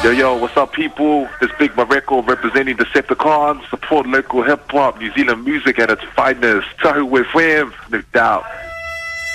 Yo, what's up, people? This Big My Record representing Decepticons. Support local hip-hop, New Zealand music at its finest. Tahu FM, no doubt.